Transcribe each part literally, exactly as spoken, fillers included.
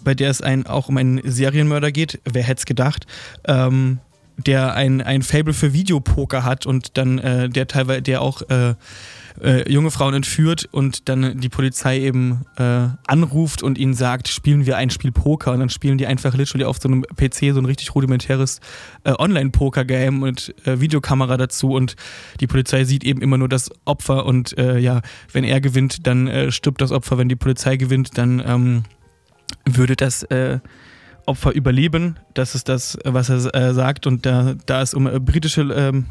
bei der es ein, auch um einen Serienmörder geht, wer hätte es gedacht, ähm, der ein, ein Faible für Videopoker hat und dann äh, der teilweise, der auch äh, äh, junge Frauen entführt und dann die Polizei eben äh, anruft und ihnen sagt, spielen wir ein Spiel Poker, und dann spielen die einfach literally auf so einem P C so ein richtig rudimentäres äh, Online-Poker-Game mit äh, Videokamera dazu, und die Polizei sieht eben immer nur das Opfer, und äh, ja, wenn er gewinnt, dann äh, stirbt das Opfer, wenn die Polizei gewinnt, dann ähm, würde das äh, Opfer überleben. Das ist das, was er äh, sagt, und da, da es um äh, britische ähm,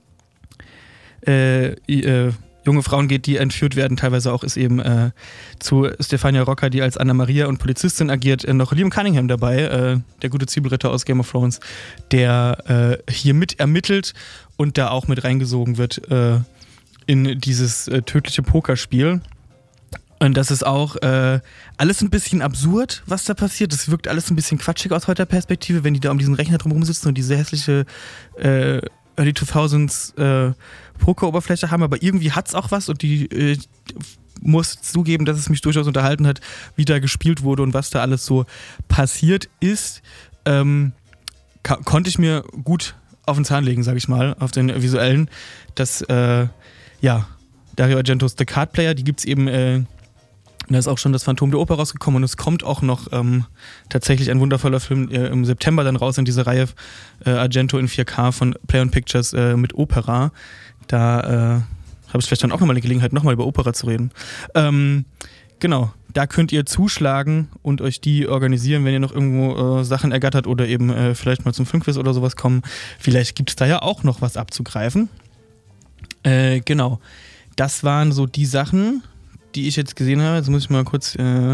äh, äh, junge Frauen geht, die entführt werden, teilweise auch ist eben äh, zu Stefania Rocca, die als Anna Maria und Polizistin agiert, äh, noch Liam Cunningham dabei, äh, der gute Zwiebelritter aus Game of Thrones, der äh, hier mit ermittelt und da auch mit reingesogen wird äh, in dieses äh, tödliche Pokerspiel. Und das ist auch äh, alles ein bisschen absurd, was da passiert. Das wirkt alles ein bisschen quatschig aus heutiger Perspektive, wenn die da um diesen Rechner drum rumsitzen und diese hässliche äh, Early zweitausends äh, Poker-Oberfläche haben. Aber irgendwie hat's auch was, und die äh, muss zugeben, dass es mich durchaus unterhalten hat, wie da gespielt wurde und was da alles so passiert ist. Ähm, ka- konnte ich mir gut auf den Zahn legen, sag ich mal, auf den visuellen. Das, äh, ja, Dario Argentos The Card Player, die gibt's eben... Äh, Da ist auch schon das Phantom der Oper rausgekommen, und es kommt auch noch ähm, tatsächlich ein wundervoller Film äh, im September dann raus in diese Reihe äh, Argento in vier K von Play on Pictures äh, mit Opera. Da äh, habe ich vielleicht dann auch nochmal die Gelegenheit, nochmal über Opera zu reden. Ähm, genau, da könnt ihr zuschlagen und euch die organisieren, wenn ihr noch irgendwo äh, Sachen ergattert oder eben äh, vielleicht mal zum Filmquiz oder sowas kommen. Vielleicht gibt es da ja auch noch was abzugreifen. Äh, genau, das waren so die Sachen, die ich jetzt gesehen habe. Jetzt muss ich mal kurz äh,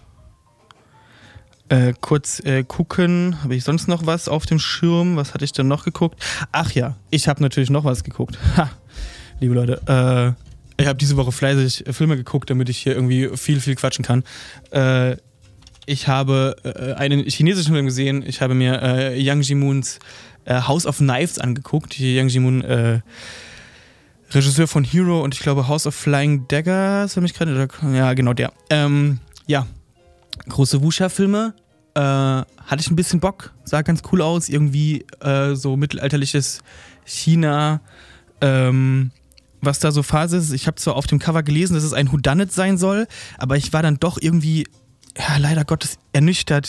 äh, kurz äh, gucken. Habe ich sonst noch was auf dem Schirm? Was hatte ich denn noch geguckt? Ach ja, ich habe natürlich noch was geguckt. Ha, liebe Leute, äh, ich habe diese Woche fleißig Filme geguckt, damit ich hier irgendwie viel, viel quatschen kann. Äh, ich habe äh, einen chinesischen Film gesehen. Ich habe mir äh, Yang Ji-moons äh, House of Knives angeguckt. Yang Ji-moon, äh, Regisseur von Hero und ich glaube House of Flying Daggers, wenn mich gerade, ja genau der. Ähm, ja, große Wuxia-Filme, äh, hatte ich ein bisschen Bock, sah ganz cool aus, irgendwie äh, so mittelalterliches China, ähm, was da so Phase ist. Ich habe zwar auf dem Cover gelesen, dass es ein Whodunit sein soll, aber ich war dann doch irgendwie, ja, leider Gottes ernüchtert,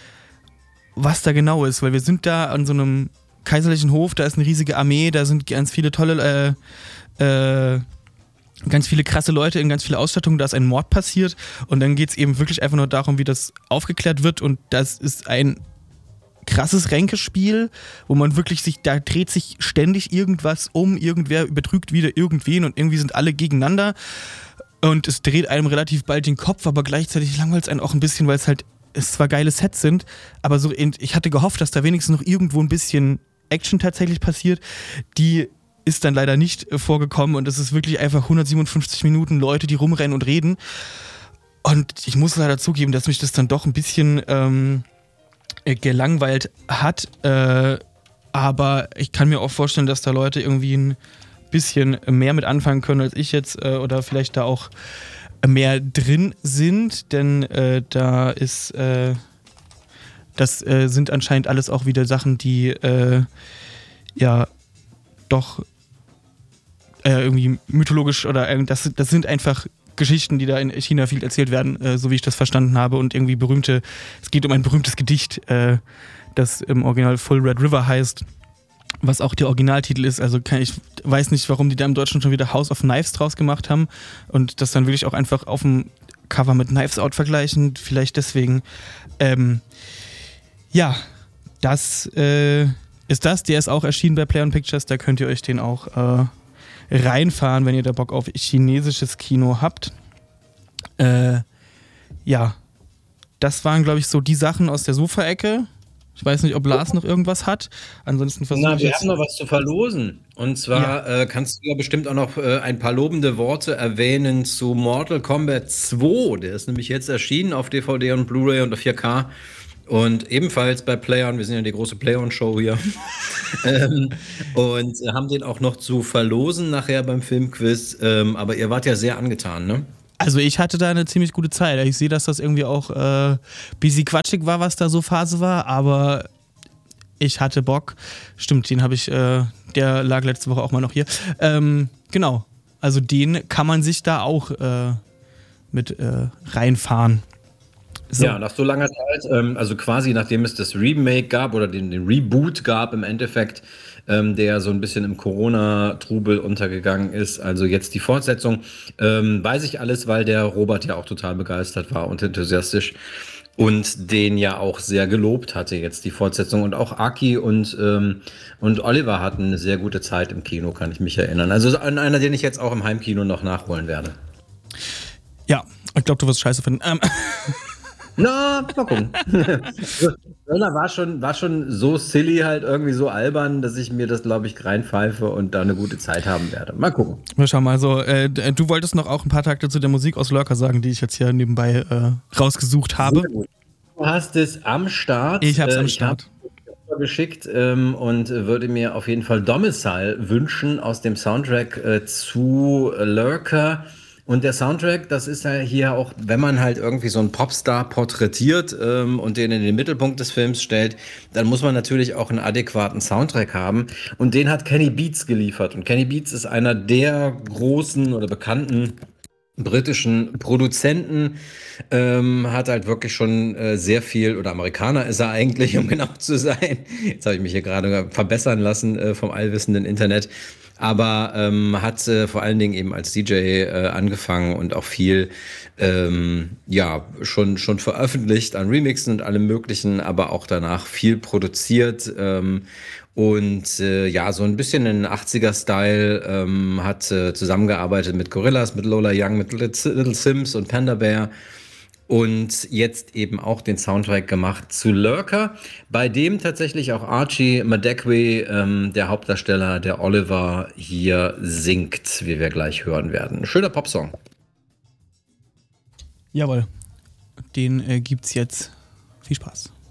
was da genau ist, weil wir sind da an so einem kaiserlichen Hof, da ist eine riesige Armee, da sind ganz viele tolle, äh, äh, ganz viele krasse Leute in ganz viele Ausstattungen, da ist ein Mord passiert, und dann geht es eben wirklich einfach nur darum, wie das aufgeklärt wird, und das ist ein krasses Ränkespiel, wo man wirklich sich, da dreht sich ständig irgendwas um, irgendwer betrügt wieder irgendwen und irgendwie sind alle gegeneinander und es dreht einem relativ bald den Kopf, aber gleichzeitig langweilt es einen auch ein bisschen, weil es halt, es zwar geile Sets sind, aber so, ich hatte gehofft, dass da wenigstens noch irgendwo ein bisschen Action tatsächlich passiert, die ist dann leider nicht äh, vorgekommen, und es ist wirklich einfach hundertsiebenundfünfzig Minuten Leute, die rumrennen und reden, und ich muss leider zugeben, dass mich das dann doch ein bisschen ähm, äh, gelangweilt hat, äh, aber ich kann mir auch vorstellen, dass da Leute irgendwie ein bisschen mehr mit anfangen können als ich jetzt, äh, oder vielleicht da auch mehr drin sind, denn äh, da ist äh, das äh, sind anscheinend alles auch wieder Sachen, die äh, ja doch äh, irgendwie mythologisch oder äh, das, das sind einfach Geschichten, die da in China viel erzählt werden, äh, so wie ich das verstanden habe, und irgendwie berühmte, es geht um ein berühmtes Gedicht, äh, das im Original Full Red River heißt, was auch der Originaltitel ist, also kann, ich weiß nicht, warum die da im Deutschen schon wieder House of Knives draus gemacht haben und das dann wirklich auch einfach auf dem Cover mit Knives Out vergleichen, vielleicht deswegen. Ähm, ja, das äh, ist das, der ist auch erschienen bei Play on Pictures, da könnt ihr euch den auch äh, reinfahren, wenn ihr da Bock auf chinesisches Kino habt. Äh, ja, das waren, glaube ich, so die Sachen aus der Sofa-Ecke. Ich weiß nicht, ob Lars noch irgendwas hat. Ansonsten versuche Na, ich wir jetzt... haben noch was zu verlosen. Und zwar ja. äh, kannst du ja bestimmt auch noch äh, ein paar lobende Worte erwähnen zu Mortal Kombat zwei. Der ist nämlich jetzt erschienen auf D V D und Blu-ray und auf vier K. Und ebenfalls bei Play-On, wir sind ja die große Play-On-Show hier. ähm, und haben den auch noch zu verlosen nachher beim Filmquiz. Ähm, aber ihr wart ja sehr angetan, ne? Also ich hatte da eine ziemlich gute Zeit. Ich sehe, dass das irgendwie auch äh, busy quatschig war, was da so Phase war, aber ich hatte Bock. Stimmt, den habe ich, äh, der lag letzte Woche auch mal noch hier. Ähm, genau, also den kann man sich da auch äh, mit äh, reinfahren. So. Ja, nach so langer Zeit, ähm, also quasi nachdem es das Remake gab oder den, den Reboot gab im Endeffekt, ähm, der so ein bisschen im Corona-Trubel untergegangen ist, also jetzt die Fortsetzung, ähm, weiß ich alles, weil der Robert ja auch total begeistert war und enthusiastisch und den ja auch sehr gelobt hatte jetzt die Fortsetzung und auch Aki und, ähm, und Oliver hatten eine sehr gute Zeit im Kino, kann ich mich erinnern. Also an einer, den ich jetzt auch im Heimkino noch nachholen werde. Ja, ich glaube, du wirst scheiße finden. Ähm. Na, mal gucken. Trailer war schon, war schon so silly, halt irgendwie so albern, dass ich mir das, glaube ich, reinpfeife und da eine gute Zeit haben werde. Mal gucken. Wir schauen mal. So, äh, du wolltest noch auch ein paar Takte zu der Musik aus Lurker sagen, die ich jetzt hier nebenbei äh, rausgesucht habe. Du hast es am Start. Ich habe es am Start. Ich geschickt ähm, und würde mir auf jeden Fall Domicile wünschen aus dem Soundtrack äh, zu Lurker. Und der Soundtrack, das ist ja hier auch, wenn man halt irgendwie so einen Popstar porträtiert ähm, und den in den Mittelpunkt des Films stellt, dann muss man natürlich auch einen adäquaten Soundtrack haben. Und den hat Kenny Beats geliefert. Und Kenny Beats ist einer der großen oder bekannten britischen Produzenten, ähm, hat halt wirklich schon äh, sehr viel, oder Amerikaner ist er eigentlich, um genau zu sein. Jetzt habe ich mich hier gerade verbessern lassen äh, vom allwissenden Internet. Aber ähm, hat äh, vor allen Dingen eben als D J äh, angefangen und auch viel ähm, ja schon schon veröffentlicht an Remixen und allem Möglichen, aber auch danach viel produziert ähm, und äh, ja so ein bisschen in achtziger-Style ähm, hat äh, zusammengearbeitet mit Gorillaz, mit Lola Young, mit Little Sims und Panda Bear. Und jetzt eben auch den Soundtrack gemacht zu Lurker, bei dem tatsächlich auch Archie Madekwe, ähm, der Hauptdarsteller, der Oliver, hier singt, wie wir gleich hören werden. Ein schöner Popsong. Jawohl, den äh, gibt's jetzt. Viel Spaß.